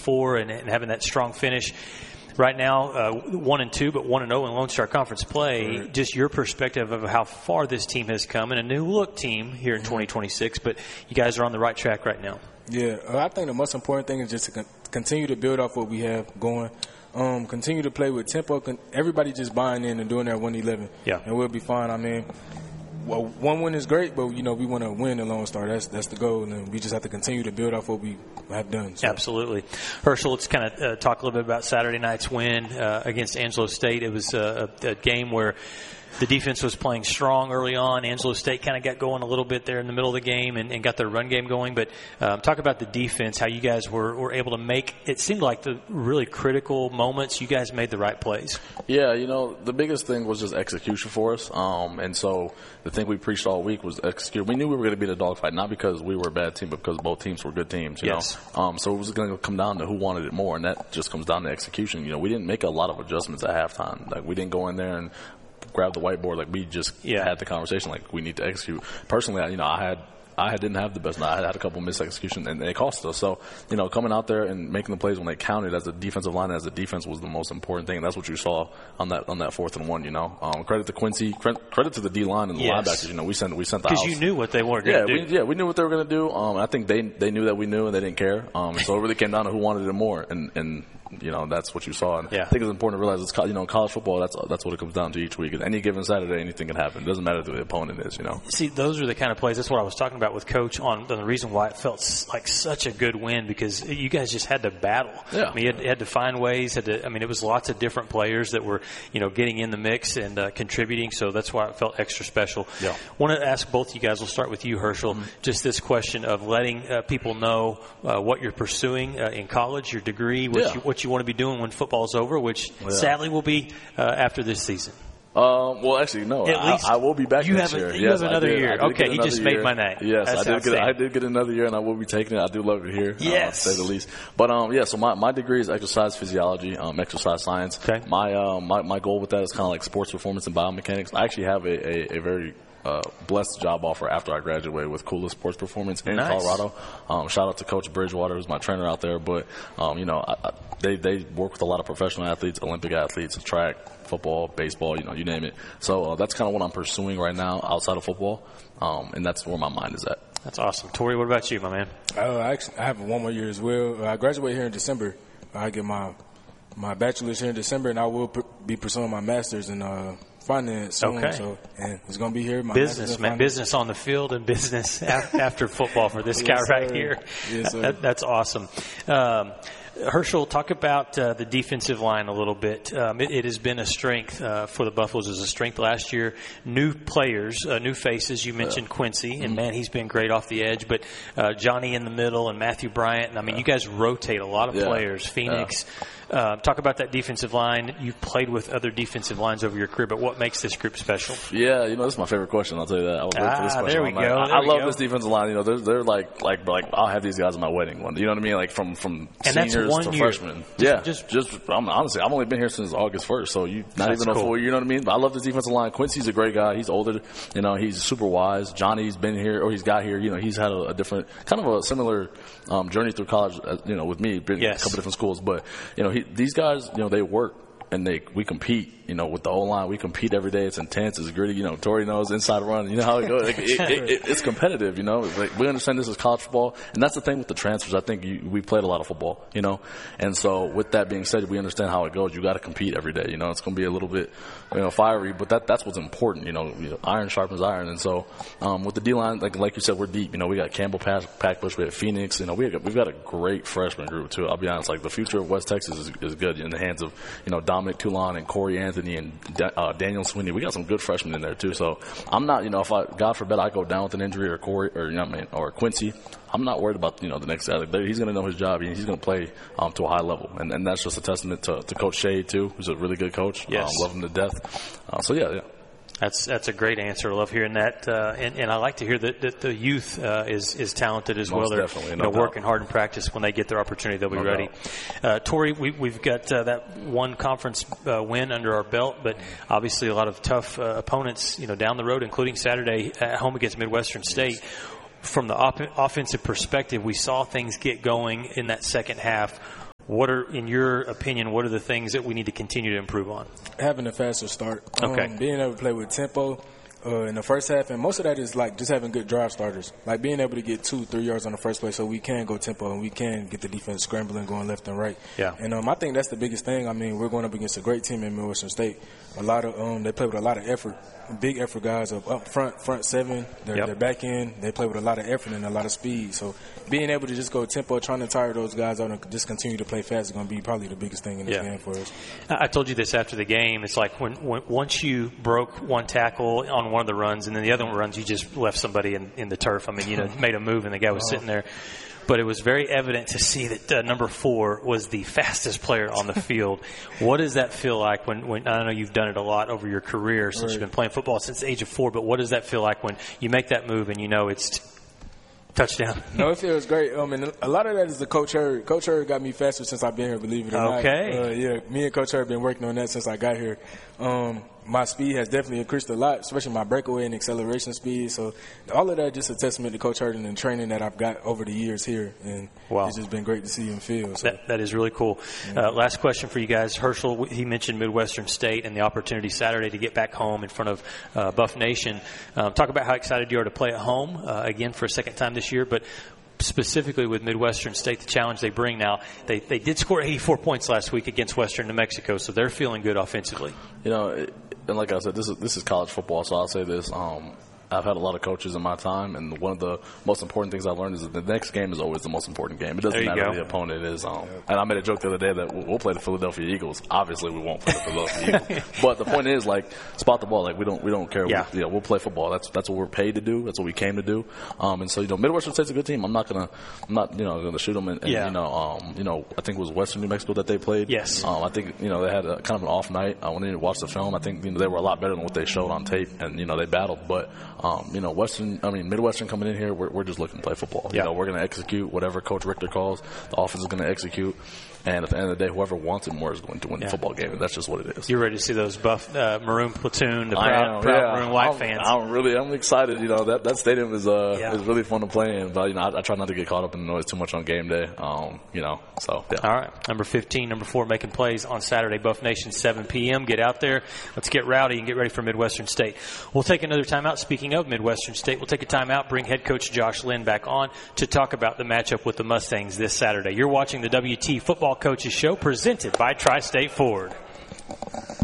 4 and having that strong finish. Right now, 1-2, but 1-0 in Lone Star Conference play. Right. Just your perspective of how far this team has come, and a new look team here in 2026. But you guys are on the right track right now. Yeah, I think the most important thing is just to continue to build off what we have going. Continue to play with tempo. Everybody just buying in and doing their 111. Yeah, and we'll be fine. I mean, well, one win is great, but we want to win in Lone Star. That's the goal, and we just have to continue to build off what we have done. So. Absolutely, Herschel. Let's kind of talk a little bit about Saturday night's win against Angelo State. It was a game where the defense was playing strong early on. Angelo State kind of got going a little bit there in the middle of the game and got their run game going. But talk about the defense, how you guys were able to make – it seemed like the really critical moments, you guys made the right plays. Yeah, the biggest thing was just execution for us. And so the thing we preached all week was execute. We knew we were going to be in a dogfight, not because we were a bad team, but because both teams were good teams, you know. So it was going to come down to who wanted it more, and that just comes down to execution. We didn't make a lot of adjustments at halftime. Like, we didn't go in there and – grab the whiteboard. Like, we just had the conversation. Like, we need to execute. Personally, I didn't have the best night. I had a couple missed execution, and it cost us. So, coming out there and making the plays when they counted as a defensive line, as a defense, was the most important thing. And that's what you saw on that 4th and 1. Credit to Quincy. Credit to the D line and the linebackers. We sent the house. Because you knew what they were going to do. We knew what they were going to do. I think they knew that we knew, and they didn't care. And so it really came down to who wanted it more. And that's what you saw. And I think it's important to realize it's college football. That's what it comes down to each week. And any given Saturday, anything can happen. It doesn't matter who the opponent is. See, those are the kind of plays. That's what I was talking about with Coach on the reason why it felt like such a good win, because you guys just had to battle. Yeah. I mean, you had to find ways. It was lots of different players that were getting in the mix and contributing. So that's why it felt extra special. Yeah. Want to ask both you guys. We'll start with you, Herschel. Just this question of letting people know what you're pursuing in college, your degree, what you want to be doing when football's over, which sadly will be after this season. Well, actually, no. I will be back next year. You have another year. Okay, you just made my night. Yes, I did get another year, and I will be taking it. I do love it here, to say the least. But so my degree is exercise physiology, exercise science. Okay. My goal with that is kind of like sports performance and biomechanics. I actually have a very blessed job offer after I graduated with Coolest Sports Performance in Colorado. Shout out to Coach Bridgewater, who's my trainer out there. But they work with a lot of professional athletes, Olympic athletes, track, football, baseball, you name it. So that's kind of what I'm pursuing right now outside of football, and that's where my mind is at. That's awesome. Tori, what about you, my man? I have one more year as well. I graduate here in December. I get my bachelor's here in December, and I will be pursuing my master's in finance soon. Okay. So, and it's going to be here. Business, man. Business on the field and business after football for this guy right here. Yes, sir. That's awesome. Herschel, talk about the defensive line a little bit. It has been a strength for the Buffaloes. It was a strength last year. New players, new faces. You mentioned Quincy, and man, he's been great off the edge. But Johnny in the middle and Matthew Bryant. And, you guys rotate a lot of players. Phoenix. Talk about that defensive line. You've played with other defensive lines over your career, but what makes this group special? Yeah, this is my favorite question. I'll tell you that. I was waiting for this question. There we go. I love this defensive line. They're like I'll have these guys at my wedding one. You know what I mean? Like from seniors to freshmen. Honestly, I've only been here since August 1st, so not even a full year. You know what I mean? But I love this defensive line. Quincy's a great guy. He's older. He's super wise. Johnny's been here, or he's got here. He's had a different, kind of a similar journey through college. With me, been a couple different schools, but these guys, they work and we compete. With the O-line, we compete every day. It's intense. It's gritty. Tori knows inside run. You know how it goes. It's competitive. Like, we understand this is college football, and that's the thing with the transfers. I think we played a lot of football. And so with that being said, we understand how it goes. You got to compete every day. It's going to be a little bit, fiery, but that's what's important. Iron sharpens iron, and so with the D-line, like you said, we're deep. We got Campbell, Packbush, we have Phoenix. We've got a great freshman group too. I'll be honest. Like, the future of West Texas is good in the hands of Dominic Toulon and Corey Anthony and Daniel Sweeney. We got some good freshmen in there too. So I'm not, if God forbid I go down with an injury, or Corey, or Quincy, I'm not worried about the next guy. He's going to know his job. He's going to play to a high level, and that's just a testament to Coach Shade too, who's a really good coach. Yes. Love him to death. So yeah. That's a great answer. I love hearing that, and I like to hear that the youth is talented as well. They're working hard in practice. When they get their opportunity, they'll be ready. Tori, we've got that one conference win under our belt, but obviously a lot of tough opponents, down the road, including Saturday at home against Midwestern State. From the offensive perspective, we saw things get going in that second half. What are, in your opinion, what are the things that we need to continue to improve on? Having a faster start. Okay. Being able to play with tempo in the first half, and most of that is like just having good drive starters. Like being able to get 2-3 yards on the first play so we can go tempo and we can get the defense scrambling, going left and right. Yeah. And I think that's the biggest thing. I mean, we're going up against a great team in Midwestern State. A lot of they play with a lot of effort. Big effort guys up front seven, their back end. They play with a lot of effort and a lot of speed. So being able to just go tempo, trying to tire those guys out and just continue to play fast is going to be probably the biggest thing in this game for us. I told you this after the game. It's like when once you broke one tackle on one of the runs and then the other one runs, you just left somebody in the turf. I mean, made a move and the guy was sitting there. But it was very evident to see that number 4 was the fastest player on the field. What does that feel like when I know you've done it a lot over your career since you've been playing football since the age of 4, but what does that feel like when you make that move and you know it's touchdown? No, it feels great. And a lot of that is the Coach Hurd. Coach Hurd got me faster since I've been here, believe it or not. Okay. Me and Coach Hurd have been working on that since I got here. My speed has definitely increased a lot, especially my breakaway and acceleration speed. So all of that just a testament to Coach Hurd and the training that I've got over the years here. And it's just been great to see him feel. So. That is really cool. Last question for you guys. Herschel, he mentioned Midwestern State and the opportunity Saturday to get back home in front of Buff Nation. Talk about how excited you are to play at home again for a second time this year. But specifically with Midwestern State, the challenge they bring now, they did score 84 points last week against Western New Mexico, so they're feeling good offensively. And like I said, this is college football, so I'll say this. I've had a lot of coaches in my time, and one of the most important things I've learned is that the next game is always the most important game. It doesn't matter who the opponent is. And I made a joke the other day that we'll play the Philadelphia Eagles. Obviously, we won't play the Philadelphia Eagles. But the point is, like, spot the ball. Like, we don't care. Yeah. We'll play football. That's what we're paid to do. That's what we came to do. And so, Midwestern State's a good team. I'm not gonna shoot them. And I think it was Western New Mexico that they played. Yes. I think they had a kind of an off night. When they watched the film, I think they were a lot better than what they showed on tape, and they battled. But Midwestern coming in here, we're just looking to play football. We're going to execute whatever Coach Richter calls. The offense is going to execute. And at the end of the day, whoever wants it more is going to win the football game, and that's just what it is. You're ready to see those buff maroon platoon, the proud maroon white fans. I'm excited. That stadium is really fun to play in. But I try not to get caught up in the noise too much on game day. All right, number 15, number 4, making plays on Saturday, Buff Nation, 7 p.m. Get out there. Let's get rowdy and get ready for Midwestern State. We'll take another timeout. Speaking of Midwestern State, we'll take a timeout. Bring head coach Josh Lynn back on to talk about the matchup with the Mustangs this Saturday. You're watching the WT Football Coaches Show presented by Tri-State Ford.